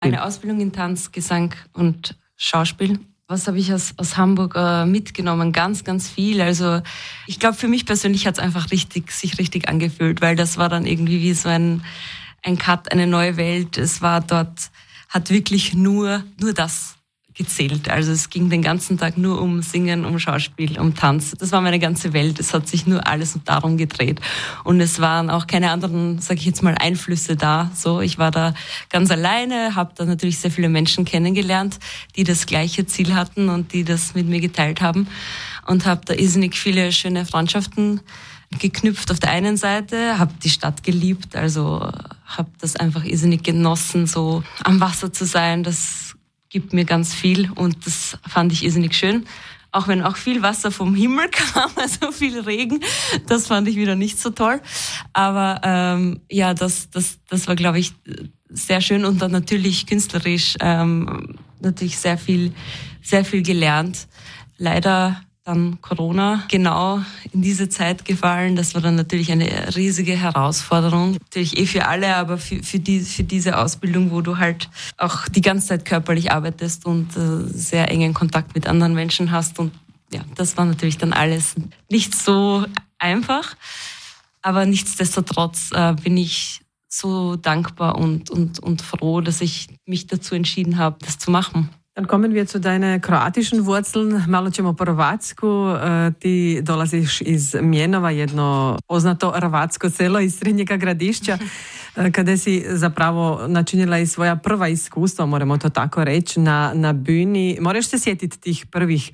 Eine Ausbildung in Tanz, Gesang und Schauspiel. Was habe ich aus Hamburg mitgenommen? Ganz, ganz viel. Also ich glaube, für mich persönlich hat es einfach sich richtig angefühlt, weil das war dann irgendwie wie so ein Cut, eine neue Welt. Es war dort, hat wirklich nur das gezählt. Also es ging den ganzen Tag nur um Singen, um Schauspiel, um Tanz. Das war meine ganze Welt. Es hat sich nur alles darum gedreht. Und es waren auch keine anderen, sage ich jetzt mal, Einflüsse da. So, ich war da ganz alleine, habe da natürlich sehr viele Menschen kennengelernt, die das gleiche Ziel hatten und die das mit mir geteilt haben. Und habe da irrsinnig viele schöne Freundschaften geknüpft auf der einen Seite, habe die Stadt geliebt, also habe das einfach irrsinnig genossen, so am Wasser zu sein. Das gibt mir ganz viel und das fand ich irrsinnig schön. Auch wenn auch viel Wasser vom Himmel kam, also viel Regen, das fand ich wieder nicht so toll. Aber ja, das war, glaube ich, sehr schön und dann natürlich künstlerisch natürlich sehr viel gelernt. Leider dann Corona genau in diese Zeit gefallen. Das war dann natürlich eine riesige Herausforderung. Natürlich für alle, aber für diese Ausbildung, wo du halt auch die ganze Zeit körperlich arbeitest und sehr engen Kontakt mit anderen Menschen hast. Und ja, das war natürlich dann alles nicht so einfach. Aber nichtsdestotrotz bin ich so dankbar und froh, dass ich mich dazu entschieden habe, das zu machen. Dann kommen wir zu deinen kroatischen Wurzeln. Malo ćemo po hrvatsku. Ti dolaziš iz Mjenova, jedno poznato hrvatsko selo iz Srednjega Gradišća, kada si zapravo načinila i svoja prva iskustva, moramo to tako reći, na bini. Moraš se sjetiti tih prvih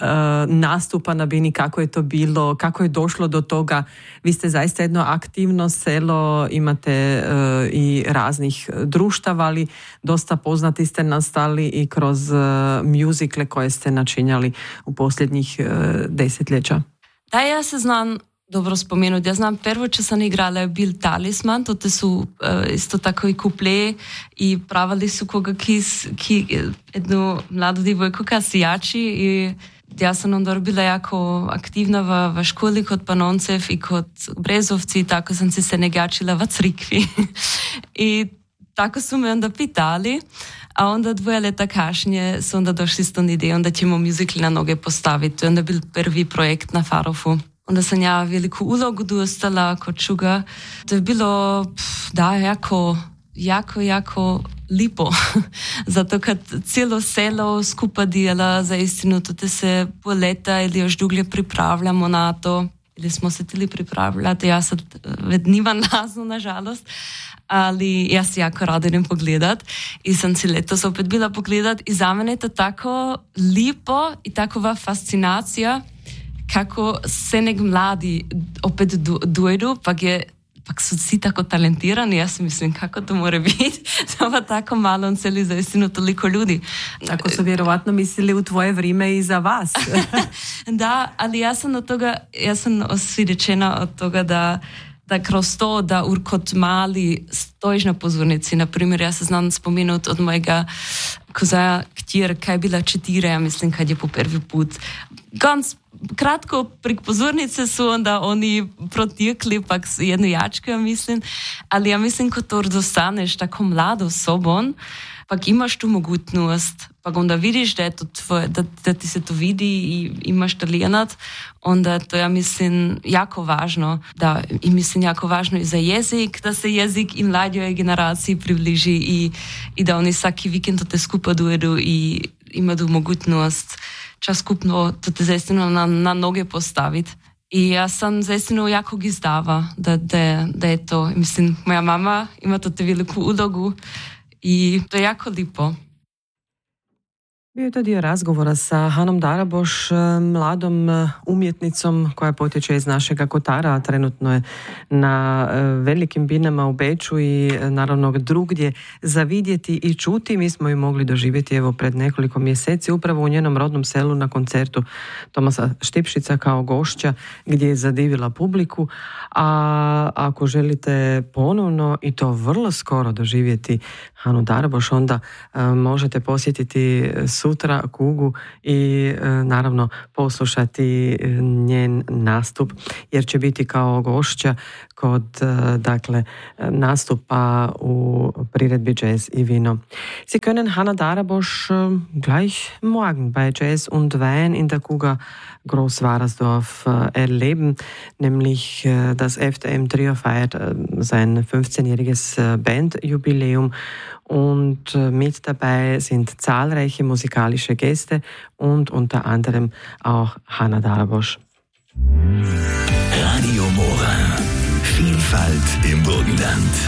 nastupa na bini, kako je to bilo, kako je došlo do toga. Vi ste zaista jedno aktivno selo, imate i raznih društava, ali dosta poznati ste nastali i kroz mjuzikle koje ste načinjali u posljednjih desetljeća. Da, ja se znam dobro spomenuti. Ja znam, prvo čo sam igrala je bil Talisman, to te su isto tako i kuple i pravili su koga jednu mladu divojku ka se jači i ja sam onda bila jako aktivna v školi kod Panoncev i kod Brezovci i tako sam se negačila v crikvi. I tako su me onda pitali, a onda 2 leta kašnje su onda došli s tom idejom da ćemo muzikl na noge postaviti. To je onda bil prvi projekt na Farofu. Onda sam ja veliku ulogu dostala kod Čuga. To je bilo, jako lipo. Zato kad cijelo selo skupa dijela, za istinu, to te se pol leta ili još duglje pripravljamo na to. Ili smo se tili pripravljati, ja sad nimam nazvu, nažalost. Ali ja si jako rada idem pogledat i sam si letos opet bila pogledat i za mene je to tako lipo i takova fascinacija kako se nek mladi opet dojdu, pak su svi tako talentirani, ja si mislim kako to more biti, to pa tako malo celi za istinu toliko ljudi. Tako su vjerovatno mislili u tvoje vrijeme i za vas. Da, ali ja sam osvjedočena od toga da kroz to, da kod mali stojiš na pozornici. Naprimjer, ja se znam spomenuti od mojega kozaja kćer, kaj je bila 4, ja mislim, kad je po prvi put. Ganz kratko prek pozornice su onda oni protekli, pak jednu jačku, ja mislim. Ali ja mislim, ko to dostaneš tako mlado sobom, pak imaš tu mogućnost, pak onda vidiš da je to tvoje, da ti se to vidi i imaš talent, onda to ja mislim jako važno, jako važno i za jezik, da se jezik i mladjoj generaciji približi i da oni svaki vikend te skupa dojedu i imaju mogućnost čas skupno to te zaistinu na noge postaviti. I ja sam zaistinu jako gizdava da je to, mislim, moja mama ima to te veliku ulogu i to je jako lipo. Bio je to dio razgovora sa Hanom Daraboš, mladom umjetnicom koja potječe iz našega Kotara, a trenutno je na velikim binama u Beču i naravno drugdje za vidjeti i čuti. Mi smo ju mogli doživjeti evo pred nekoliko mjeseci upravo u njenom rodnom selu na koncertu Tomasa Štipšica kao gošća gdje je zadivila publiku. A ako želite ponovno i to vrlo skoro doživjeti Hanu Daraboš, onda možete posjetiti sutra kugu i naravno poslušati njen nastup, jer će biti kao gošća kod nastupa u priredbi Jazz i Vino. Sie können Hanna Darabos gleich morgen bei Jazz und Wein in der Kuga Groß-Warersdorf erleben, nämlich das FDM Trio feiert sein 15-jähriges Bandjubiläum und mit dabei sind zahlreiche musikalische Gäste und unter anderem auch Hanna Darabos. Radio Mora. Vielfalt im Burgenland.